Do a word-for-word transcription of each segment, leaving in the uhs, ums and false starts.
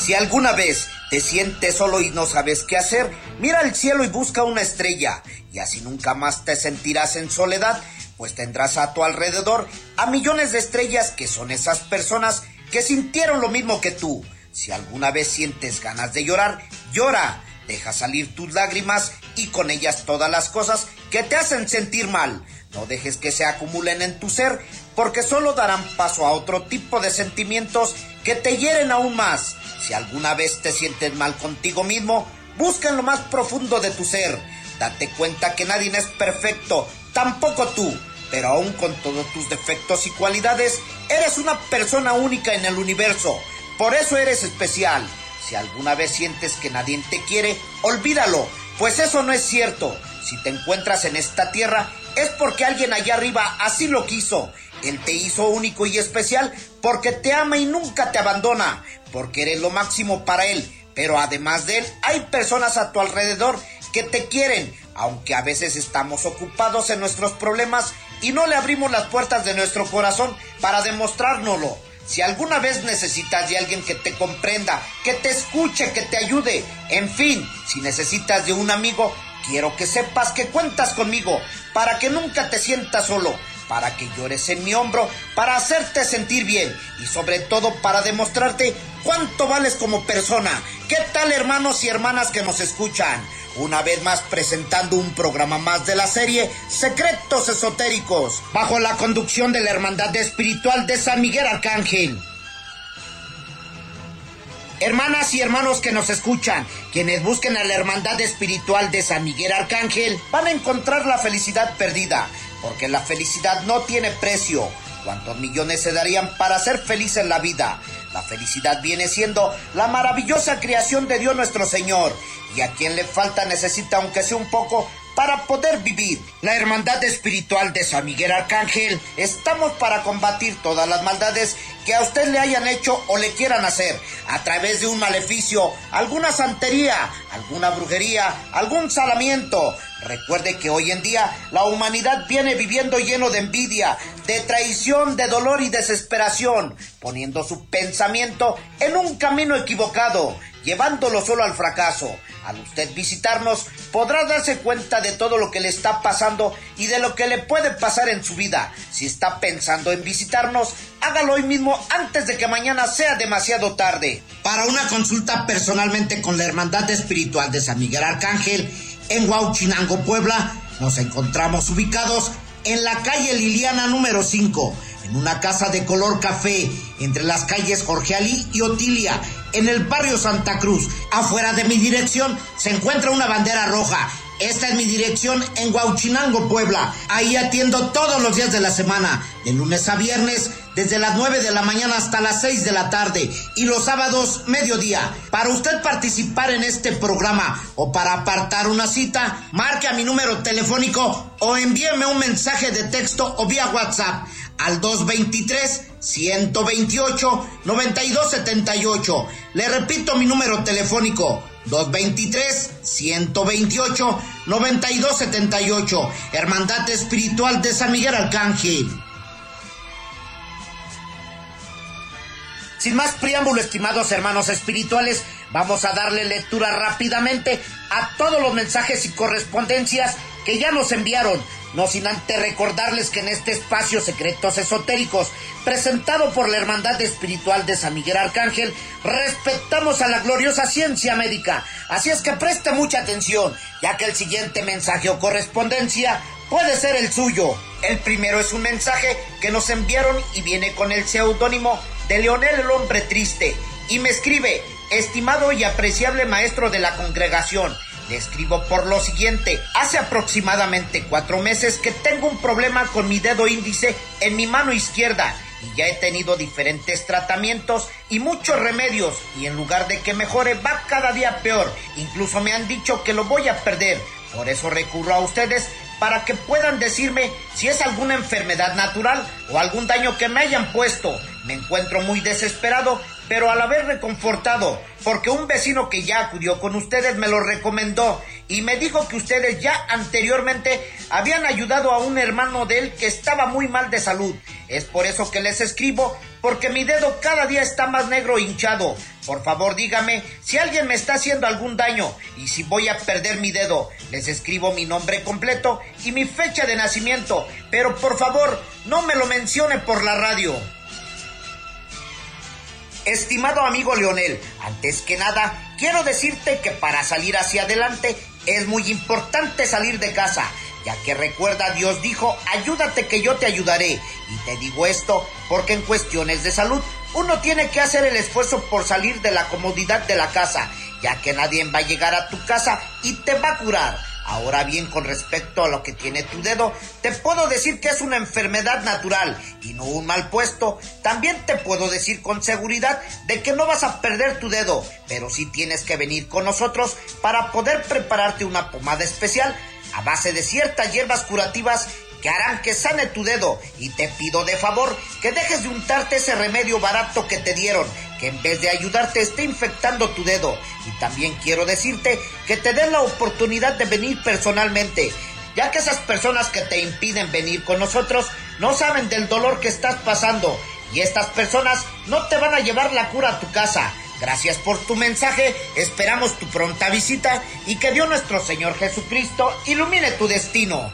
Si alguna vez te sientes solo y no sabes qué hacer, mira al cielo y busca una estrella, y así nunca más te sentirás en soledad, pues tendrás a tu alrededor a millones de estrellas que son esas personas que sintieron lo mismo que tú. Si alguna vez sientes ganas de llorar, llora, deja salir tus lágrimas y con ellas todas las cosas que te hacen sentir mal. No dejes que se acumulen en tu ser, porque solo darán paso a otro tipo de sentimientos que te hieren aún más. Si alguna vez te sientes mal contigo mismo, busca en lo más profundo de tu ser. Date cuenta que nadie es perfecto, tampoco tú, pero aún con todos tus defectos y cualidades, eres una persona única en el universo. Por eso eres especial. Si alguna vez sientes que nadie te quiere, olvídalo, pues eso no es cierto. Si te encuentras en esta tierra, es porque alguien allá arriba así lo quiso. Él te hizo único y especial porque te ama y nunca te abandona, porque eres lo máximo para él. Pero además de él, hay personas a tu alrededor que te quieren, aunque a veces estamos ocupados en nuestros problemas y no le abrimos las puertas de nuestro corazón para demostrárnoslo. Si alguna vez necesitas de alguien que te comprenda, que te escuche, que te ayude, en fin, si necesitas de un amigo, quiero que sepas que cuentas conmigo, para que nunca te sientas solo, para que llores en mi hombro, para hacerte sentir bien y sobre todo para demostrarte cuánto vales como persona. ¿Qué tal, hermanos y hermanas que nos escuchan? Una vez más presentando un programa más de la serie Secretos Esotéricos, bajo la conducción de la Hermandad Espiritual de San Miguel Arcángel. Hermanas y hermanos que nos escuchan, quienes busquen a la Hermandad Espiritual de San Miguel Arcángel van a encontrar la felicidad perdida, porque la felicidad no tiene precio. ¿Cuántos millones se darían para ser feliz en la vida? La felicidad viene siendo la maravillosa creación de Dios nuestro Señor, y a quien le falta necesita aunque sea un poco para poder vivir. La Hermandad Espiritual de San Miguel Arcángel estamos para combatir todas las maldades que a usted le hayan hecho o le quieran hacer, a través de un maleficio, alguna santería, alguna brujería, algún salamiento. Recuerde que hoy en día la humanidad viene viviendo lleno de envidia, de traición, de dolor y desesperación, poniendo su pensamiento en un camino equivocado, llevándolo solo al fracaso. Al usted visitarnos, podrá darse cuenta de todo lo que le está pasando y de lo que le puede pasar en su vida. Si está pensando en visitarnos, hágalo hoy mismo antes de que mañana sea demasiado tarde. Para una consulta personalmente con la Hermandad Espiritual de San Miguel Arcángel, en Huauchinango, Puebla, nos encontramos ubicados en la calle Liliana número cinco, en una casa de color café, entre las calles Jorge Alí y Otilia, en el barrio Santa Cruz. Afuera de mi dirección se encuentra una bandera roja. Esta es mi dirección en Huauchinango, Puebla. Ahí atiendo todos los días de la semana, de lunes a viernes, desde las nueve de la mañana hasta las seis de la tarde, y los sábados, mediodía. Para usted participar en este programa o para apartar una cita, marque a mi número telefónico o envíeme un mensaje de texto o vía WhatsApp al dos veintitrés, ciento veintiocho, noventa y dos setenta y ocho. Le repito mi número telefónico, dos veintitrés, ciento veintiocho, noventa y dos setenta y ocho. Hermandad Espiritual de San Miguel Arcángel. Sin más preámbulo, estimados hermanos espirituales, vamos a darle lectura rápidamente a todos los mensajes y correspondencias que ya nos enviaron, no sin antes recordarles que en este espacio Secretos Esotéricos, presentado por la Hermandad Espiritual de San Miguel Arcángel, respetamos a la gloriosa ciencia médica, así es que preste mucha atención, ya que el siguiente mensaje o correspondencia puede ser el suyo. El primero es un mensaje que nos enviaron y viene con el seudónimo de Leonel el Hombre Triste, y me escribe: estimado y apreciable maestro de la congregación, le escribo por lo siguiente. Hace aproximadamente cuatro meses que tengo un problema con mi dedo índice en mi mano izquierda, y ya he tenido diferentes tratamientos y muchos remedios, y en lugar de que mejore va cada día peor. Incluso me han dicho que lo voy a perder. Por eso recurro a ustedes para que puedan decirme si es alguna enfermedad natural o algún daño que me hayan puesto. Me encuentro muy desesperado, pero a la vez reconfortado, porque un vecino que ya acudió con ustedes me lo recomendó y me dijo que ustedes ya anteriormente habían ayudado a un hermano de él que estaba muy mal de salud. Es por eso que les escribo porque mi dedo cada día está más negro e hinchado. Por favor, dígame si alguien me está haciendo algún daño y si voy a perder mi dedo. Les escribo mi nombre completo y mi fecha de nacimiento, pero por favor, no me lo mencione por la radio. Estimado amigo Leonel, antes que nada, quiero decirte que para salir hacia adelante es muy importante salir de casa, ya que recuerda, Dios dijo, ayúdate que yo te ayudaré. Y te digo esto porque en cuestiones de salud uno tiene que hacer el esfuerzo por salir de la comodidad de la casa, ya que nadie va a llegar a tu casa y te va a curar. Ahora bien, con respecto a lo que tiene tu dedo, te puedo decir que es una enfermedad natural y no un mal puesto. También te puedo decir con seguridad de que no vas a perder tu dedo, pero sí tienes que venir con nosotros para poder prepararte una pomada especial a base de ciertas hierbas curativas que harán que sane tu dedo. Y te pido de favor que dejes de untarte ese remedio barato que te dieron, que en vez de ayudarte esté infectando tu dedo. Y también quiero decirte que te den la oportunidad de venir personalmente, ya que esas personas que te impiden venir con nosotros no saben del dolor que estás pasando, y estas personas no te van a llevar la cura a tu casa. Gracias por tu mensaje, esperamos tu pronta visita y que Dios nuestro Señor Jesucristo ilumine tu destino.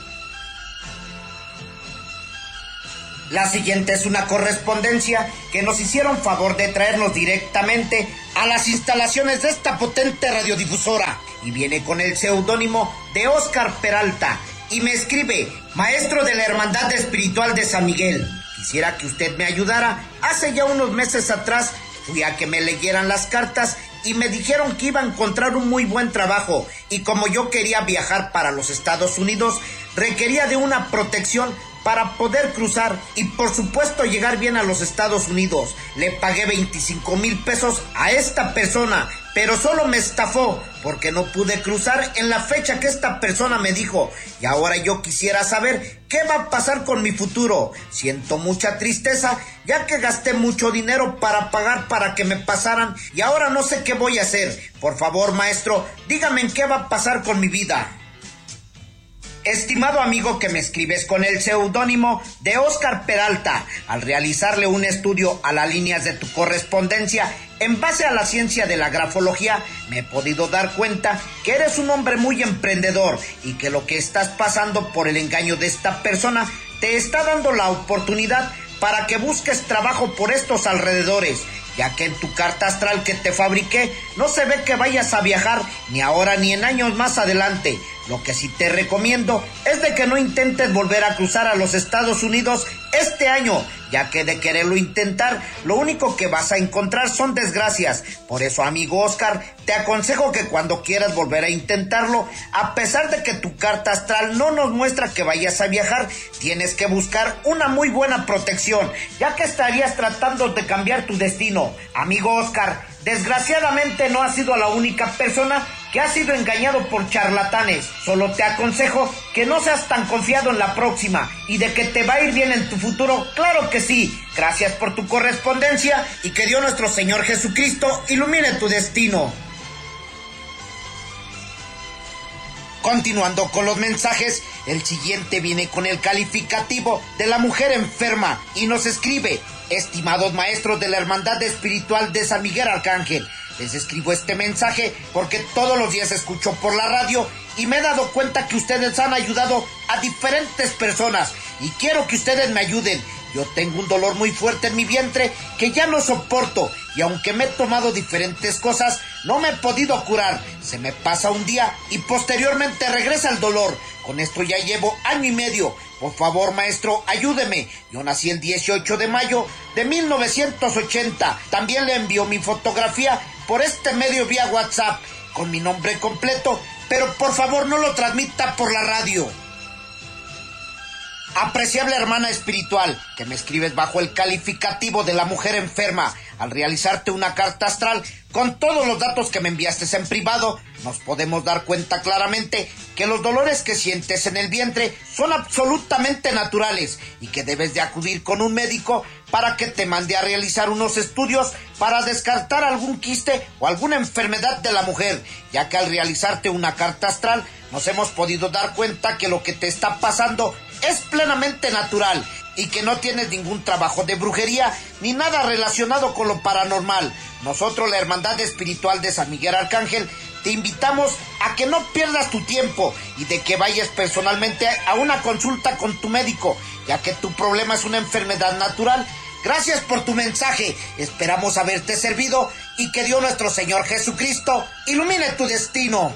La siguiente es una correspondencia que nos hicieron favor de traernos directamente a las instalaciones de esta potente radiodifusora y viene con el seudónimo de Óscar Peralta y me escribe: maestro de la Hermandad Espiritual de San Miguel, quisiera que usted me ayudara. Hace ya unos meses atrás fui a que me leyeran las cartas y me dijeron que iba a encontrar un muy buen trabajo, y como yo quería viajar para los Estados Unidos, requería de una protección para poder cruzar y por supuesto llegar bien a los Estados Unidos. Le pagué veinticinco mil pesos a esta persona, pero solo me estafó porque no pude cruzar en la fecha que esta persona me dijo. Y ahora yo quisiera saber qué va a pasar con mi futuro. Siento mucha tristeza, ya que gasté mucho dinero para pagar para que me pasaran y ahora no sé qué voy a hacer. Por favor, maestro, dígame en qué va a pasar con mi vida. Estimado amigo que me escribes con el seudónimo de Óscar Peralta, al realizarle un estudio a las líneas de tu correspondencia en base a la ciencia de la grafología, me he podido dar cuenta que eres un hombre muy emprendedor y que lo que estás pasando por el engaño de esta persona te está dando la oportunidad para que busques trabajo por estos alrededores, ya que en tu carta astral que te fabriqué no se ve que vayas a viajar ni ahora ni en años más adelante. Lo que sí te recomiendo es de que no intentes volver a cruzar a los Estados Unidos este año, ya que de quererlo intentar, lo único que vas a encontrar son desgracias. Por eso, amigo Óscar, te aconsejo que cuando quieras volver a intentarlo, a pesar de que tu carta astral no nos muestra que vayas a viajar, tienes que buscar una muy buena protección, ya que estarías tratando de cambiar tu destino. Amigo Óscar, desgraciadamente no has sido la única persona que ha sido engañado por charlatanes. Solo te aconsejo que no seas tan confiado en la próxima y de que te va a ir bien en tu futuro. Claro que sí. Gracias por tu correspondencia y que Dios nuestro Señor Jesucristo ilumine tu destino. Continuando con los mensajes, el siguiente viene con el calificativo de la mujer enferma y nos escribe: estimados maestros de la Hermandad Espiritual de San Miguel Arcángel, les escribo este mensaje porque todos los días escucho por la radio y me he dado cuenta que ustedes han ayudado a diferentes personas y quiero que ustedes me ayuden. Yo tengo un dolor muy fuerte en mi vientre que ya no soporto y aunque me he tomado diferentes cosas, no me he podido curar. Se me pasa un día y posteriormente regresa el dolor. Con esto ya llevo año y medio. Por favor, maestro, ayúdeme. Yo nací el dieciocho de mayo de mil novecientos ochenta. También le envío mi fotografía por este medio vía WhatsApp con mi nombre completo, pero por favor no lo transmita por la radio. Apreciable hermana espiritual, que me escribes bajo el calificativo de la mujer enferma, al realizarte una carta astral con todos los datos que me enviaste en privado, nos podemos dar cuenta claramente que los dolores que sientes en el vientre son absolutamente naturales y que debes de acudir con un médico para que te mande a realizar unos estudios para descartar algún quiste o alguna enfermedad de la mujer, ya que al realizarte una carta astral nos hemos podido dar cuenta que lo que te está pasando es plenamente natural y que no tienes ningún trabajo de brujería ni nada relacionado con lo paranormal, nosotros, la Hermandad Espiritual de San Miguel Arcángel, te invitamos a que no pierdas tu tiempo y de que vayas personalmente a una consulta con tu médico, ya que tu problema es una enfermedad natural. Gracias por tu mensaje, esperamos haberte servido y que Dios nuestro Señor Jesucristo ilumine tu destino.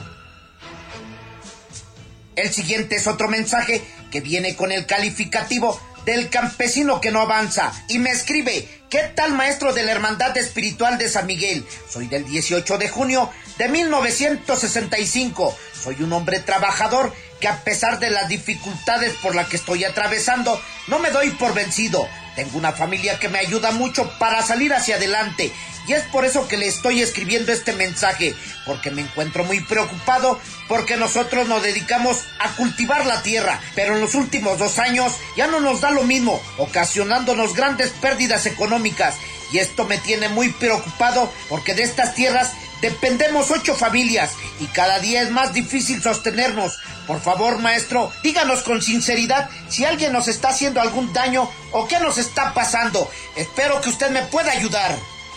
El siguiente es otro mensaje que viene con el calificativo del campesino que no avanza y me escribe: ¿qué tal, maestro de la Hermandad Espiritual de San Miguel? Soy del dieciocho de junio de mil novecientos sesenta y cinco, soy un hombre trabajador que a pesar de las dificultades por las que estoy atravesando, no me doy por vencido. Tengo una familia que me ayuda mucho para salir hacia adelante y es por eso que le estoy escribiendo este mensaje, porque me encuentro muy preocupado porque nosotros nos dedicamos a cultivar la tierra, pero en los últimos dos años ya no nos da lo mismo, ocasionándonos grandes pérdidas económicas y esto me tiene muy preocupado porque de estas tierras dependemos ocho familias y cada día es más difícil sostenernos. Por favor, maestro, díganos con sinceridad si alguien nos está haciendo algún daño o qué nos está pasando. Espero que usted me pueda ayudar.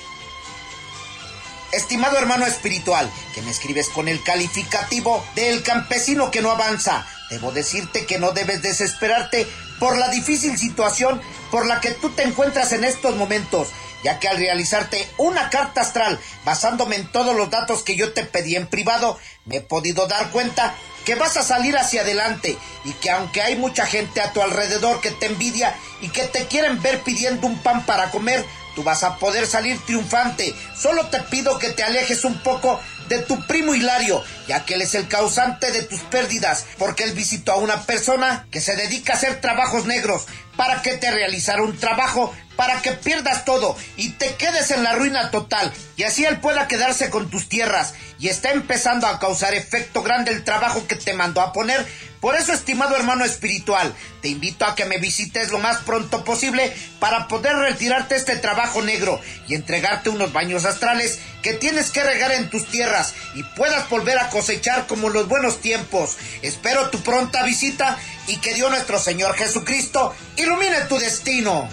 Estimado hermano espiritual, que me escribes con el calificativo del campesino que no avanza, debo decirte que no debes desesperarte por la difícil situación por la que tú te encuentras en estos momentos, ya que al realizarte una carta astral basándome en todos los datos que yo te pedí en privado, me he podido dar cuenta que vas a salir hacia adelante y que aunque hay mucha gente a tu alrededor que te envidia y que te quieren ver pidiendo un pan para comer, tú vas a poder salir triunfante. Solo te pido que te alejes un poco de tu primo Hilario, ya que él es el causante de tus pérdidas, porque él visitó a una persona que se dedica a hacer trabajos negros para que te realizara un trabajo para que pierdas todo y te quedes en la ruina total, y así él pueda quedarse con tus tierras, y está empezando a causar efecto grande el trabajo que te mandó a poner. Por eso, estimado hermano espiritual, te invito a que me visites lo más pronto posible para poder retirarte este trabajo negro y entregarte unos baños astrales que tienes que regar en tus tierras y puedas volver a cosechar como en los buenos tiempos. Espero tu pronta visita y que Dios nuestro Señor Jesucristo ilumine tu destino.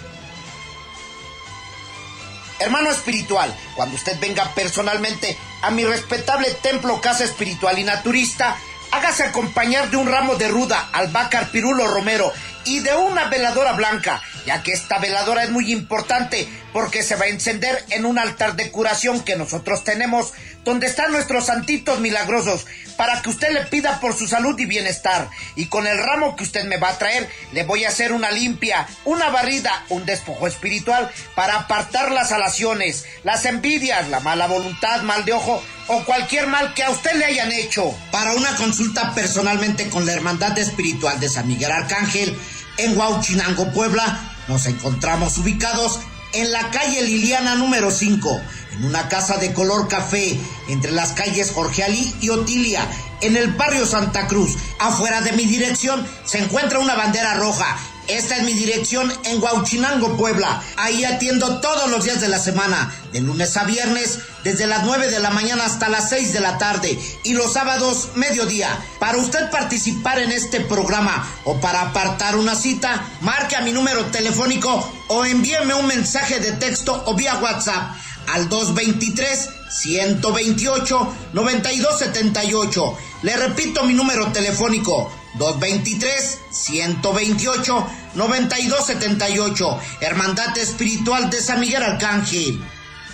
Hermano espiritual, cuando usted venga personalmente a mi respetable templo, casa espiritual y naturista, hágase acompañar de un ramo de ruda, albahaca, pirulo romero y de una veladora blanca, ya que esta veladora es muy importante porque se va a encender en un altar de curación que nosotros tenemos, donde están nuestros santitos milagrosos, para que usted le pida por su salud y bienestar. Y con el ramo que usted me va a traer, le voy a hacer una limpia, una barrida, un despojo espiritual para apartar las alaciones, las envidias, la mala voluntad, mal de ojo o cualquier mal que a usted le hayan hecho. Para una consulta personalmente con la Hermandad Espiritual de San Miguel Arcángel, en Huauchinango, Puebla, nos encontramos ubicados en la calle Liliana número cinco, en una casa de color café, entre las calles Jorge Alí y Otilia, en el barrio Santa Cruz. Afuera de mi dirección se encuentra una bandera roja. Esta es mi dirección en Huauchinango, Puebla. Ahí atiendo todos los días de la semana, de lunes a viernes, desde las nueve de la mañana hasta las seis de la tarde, y los sábados, mediodía. Para usted participar en este programa o para apartar una cita, marque a mi número telefónico o envíeme un mensaje de texto o vía WhatsApp al dos veintitrés, ciento veintiocho, noventa y dos setenta y ocho. Le repito mi número telefónico, dos veintitrés, ciento veintiocho, noventa y dos setenta y ocho. Hermandad Espiritual de San Miguel Arcángel.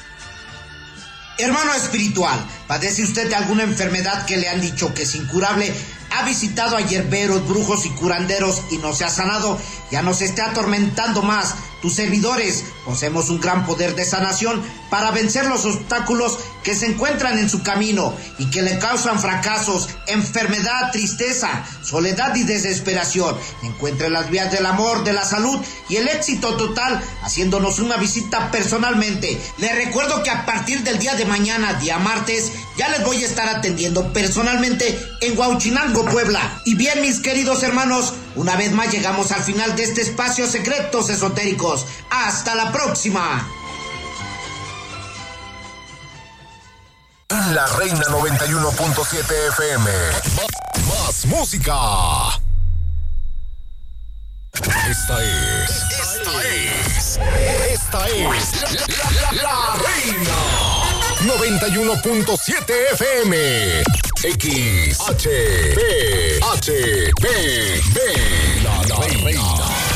Hermano espiritual, ¿padece usted de alguna enfermedad que le han dicho que es incurable? ¿Ha visitado a hierberos, brujos y curanderos y no se ha sanado? Ya no se esté atormentando más. Tus servidores poseemos un gran poder de sanación para vencer los obstáculos que se encuentran en su camino y que le causan fracasos, enfermedad, tristeza, soledad y desesperación. Encuentre las vías del amor, de la salud y el éxito total haciéndonos una visita personalmente. Les recuerdo que a partir del día de mañana, día martes, ya les voy a estar atendiendo personalmente en Huauchinango, Puebla. Y bien, mis queridos hermanos, una vez más llegamos al final de este espacio Secretos Esotéricos. Hasta la próxima. La Reina noventa y uno punto siete F M. Más, más música. Esta es, es. Esta es. La, la, la, la Reina. noventa y uno punto siete F M. X H P H P B. La, la Reina.